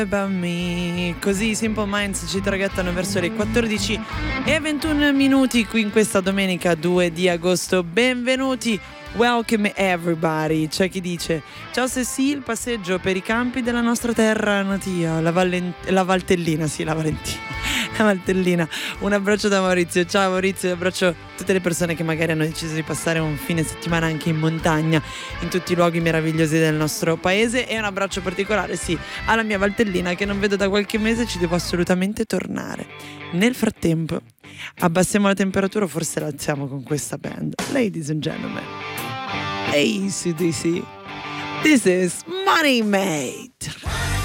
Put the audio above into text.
About me. Così Simple Minds ci traghettano verso le 14:21 qui in questa domenica 2 di agosto. Benvenuti, welcome everybody. C'è chi dice: ciao Cecil, passeggio per i campi della nostra terra natia, la Valtellina, sì, la Valentina. La Valtellina. Un abbraccio da Maurizio. Ciao Maurizio, un abbraccio a tutte le persone che magari hanno deciso di passare un fine settimana anche in montagna, in tutti i luoghi meravigliosi del nostro paese, e un abbraccio particolare, sì, alla mia Valtellina che non vedo da qualche mese. Ci devo assolutamente tornare. Nel frattempo abbassiamo la temperatura, forse la alziamo con questa band. Ladies and gentlemen, AC/DC, this is Money Made.